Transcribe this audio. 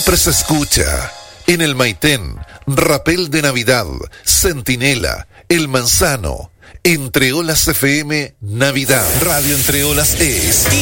siempre se escucha. En el Maitén, Rapel de Navidad, Centinela, El Manzano, Entre Olas FM, Navidad. Radio Entre Olas es